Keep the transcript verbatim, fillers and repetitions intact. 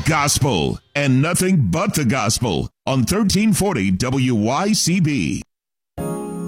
Gospel and nothing but the gospel on thirteen forty W Y C B.